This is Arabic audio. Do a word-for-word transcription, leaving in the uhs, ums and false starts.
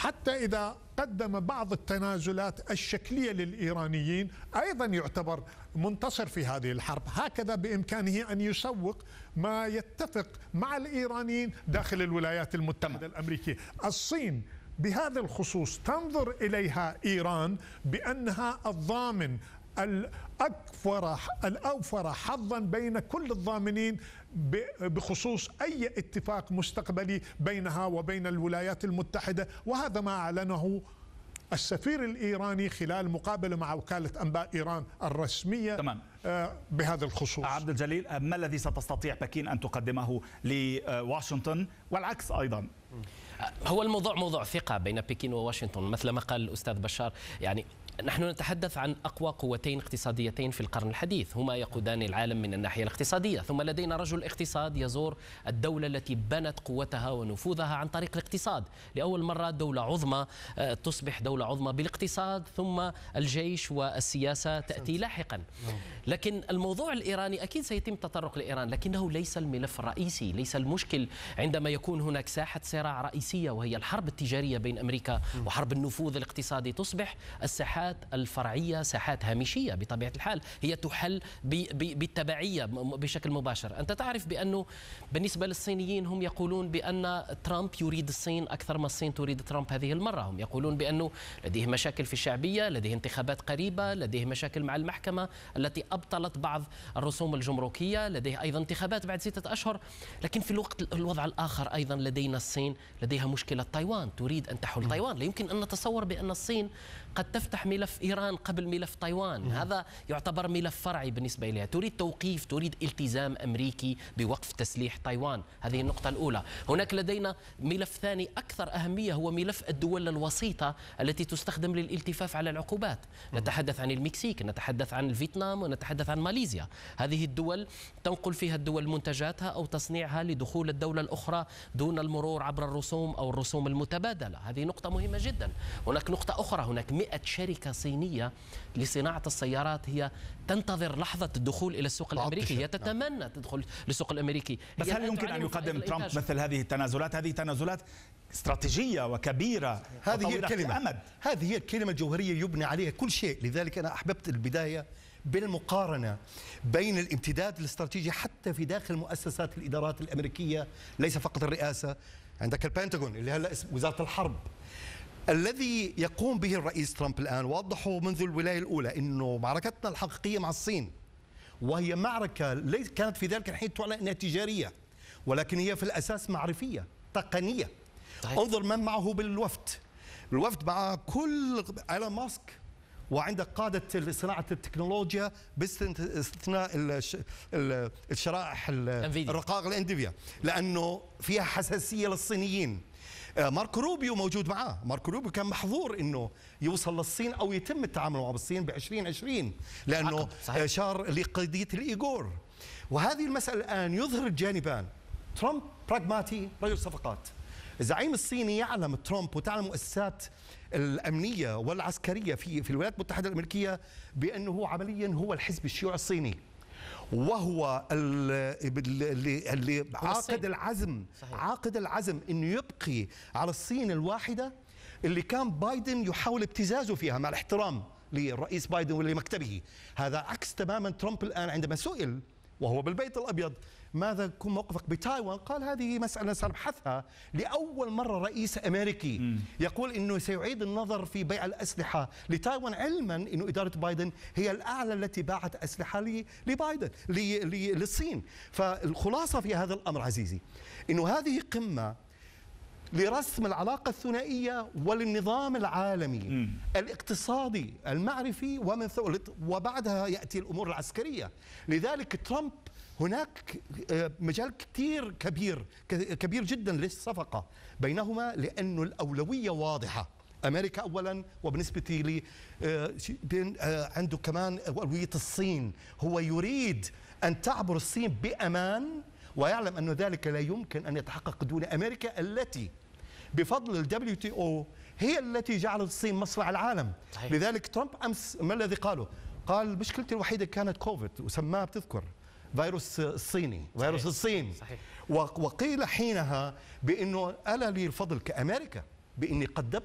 حتى إذا قدم بعض التنازلات الشكلية للإيرانيين أيضا يعتبر منتصر في هذه الحرب. هكذا بإمكانه أن يسوق ما يتفق مع الإيرانيين داخل الولايات المتحدة الأمريكية. الصين بهذا الخصوص تنظر إليها إيران بأنها الضامن الأكثر الأوفر حظا بين كل الضامنين بخصوص أي اتفاق مستقبلي بينها وبين الولايات المتحدة، وهذا ما أعلنه السفير الإيراني خلال مقابلة مع وكالة أنباء إيران الرسمية. تمام. بهذا الخصوص. عبد الجليل، ما الذي ستستطيع بكين أن تقدمه لواشنطن والعكس أيضا؟ هو الموضوع موضوع ثقة بين بكين وواشنطن مثل ما قال الأستاذ بشار. يعني نحن نتحدث عن أقوى قوتين اقتصاديتين في القرن الحديث هما يقودان العالم من الناحية الاقتصادية، ثم لدينا رجل اقتصاد يزور الدولة التي بنت قوتها ونفوذها عن طريق الاقتصاد. لأول مرة دولة عظمى تصبح دولة عظمى بالاقتصاد، ثم الجيش والسياسة تأتي لاحقا. لكن الموضوع الإيراني أكيد سيتم التطرق لإيران، لكنه ليس الملف الرئيسي، ليس المشكل عندما يكون هناك ساحة صراع رئيسية وهي الحرب التجارية بين أمريكا وحرب النفوذ الاقتصادي. تصبح الساحات الفرعية ساحات هامشية بطبيعة الحال، هي تحل بالتبعية بشكل مباشر. أنت تعرف بأنه بالنسبة للصينيين هم يقولون بأن ترامب يريد الصين أكثر ما الصين تريد ترامب هذه المرة. هم يقولون بأنه لديه مشاكل في الشعبية، لديه انتخابات قريبة، لديه مشاكل مع المحكمة التي أبطلت بعض الرسوم الجمركية، لديه أيضا انتخابات بعد ستة أشهر. لكن في الوقت الوضع الآخر أيضا لدينا الصين لديها مشكلة تايوان، تريد أن تحل تايوان. لا يمكن أن نتصور بأن الصين قد تفتح ملف إيران قبل ملف تايوان. مم. هذا يعتبر ملف فرعي بالنسبة إليها. تريد توقيف، تريد التزام أمريكي بوقف تسليح تايوان. هذه النقطة الأولى. هناك لدينا ملف ثاني أكثر أهمية، هو ملف الدول الوسيطة التي تستخدم للالتفاف على العقوبات. مم. نتحدث عن المكسيك، نتحدث عن الفيتنام، ونتحدث عن ماليزيا. هذه الدول تنقل فيها الدول منتجاتها أو تصنيعها لدخول الدولة الأخرى دون المرور عبر الرسوم أو الرسوم المتبادلة. هذه نقطة مهمة جدا. هناك نقطة أخرى، هناك مئة شركة صينية لصناعة السيارات هي تنتظر لحظة الدخول إلى السوق الأمريكي، هي تتمنى تدخل للسوق الأمريكي. بس هل يمكن أن يقدم ترامب مثل هذه التنازلات؟ هذه تنازلات استراتيجية وكبيرة. هذه هي الكلمة، هذه هي الكلمة الجوهرية يبنى عليها كل شيء. لذلك أنا أحببت البداية بالمقارنة بين الامتداد الاستراتيجي حتى في داخل مؤسسات الإدارات الأمريكية، ليس فقط الرئاسة. عندك البنتاغون اللي هلا وزارة الحرب، الذي يقوم به الرئيس ترامب الآن وضحوا منذ الولاية الأولى أنه معركتنا الحقيقية مع الصين، وهي معركة ليس كانت في ذلك الحين تعلن أنها تجارية، ولكن هي في الأساس معرفية تقنية. طيب. انظر من معه بالوفد، الوفد مع كل إيلون ماسك، وعندك قادة صناعة التكنولوجيا باستثناء الشرائح الرقائق الانفيديا، لأنه فيها حساسية للصينيين. ماركو روبيو موجود معاه. ماركو روبيو كان محظور انه يوصل للصين او يتم التعامل مع الصين ب ألفين وعشرين لانه اشار لقضيه الايغور. وهذه المساله الان يظهر الجانبان. ترامب براغماتي، رجل صفقات. الزعيم الصيني يعلم ترامب وتعلم المؤسسات الامنيه والعسكريه في في الولايات المتحده الامريكيه بانه هو عمليا هو الحزب الشيوعي الصيني، وهو اللي اللي عاقد العزم. صحيح. عاقد العزم انه يبقي على الصين الواحده اللي كان بايدن يحاول ابتزازه فيها، مع الاحترام للرئيس بايدن ولمكتبه. هذا عكس تماما ترامب الان عندما سئل وهو بالبيت الابيض ماذا يكون موقفك بتايوان؟ قال هذه مسألة سنبحثها. لأول مرة رئيس أمريكي م. يقول أنه سيعيد النظر في بيع الأسلحة لتايوان، علما أنه إدارة بايدن هي الأعلى التي باعت أسلحة لبايدن للصين. فالخلاصة في هذا الأمر عزيزي أنه هذه قمة لرسم العلاقة الثنائية وللنظام العالمي م. الاقتصادي المعرفي، ومن ثم وبعدها يأتي الأمور العسكرية. لذلك ترامب هناك مجال كثير كبير كبير جدا للصفقة بينهما، لأنه الأولوية واضحة. أمريكا أولا، وبالنسبة لي عنده كمان أولوية الصين. هو يريد أن تعبر الصين بأمان، ويعلم أن ذلك لا يمكن أن يتحقق دون أمريكا التي بفضل ال دبليو تي أو هي التي جعلت الصين مصنع العالم. صحيح. لذلك ترامب أمس ما الذي قاله؟ قال مشكلتي الوحيدة كانت كوفيد، وسماها بتذكر فيروس الصيني، فيروس الصين. صحيح. وقيل حينها بأنه ألا لي الفضل كأمريكا بإني قدمت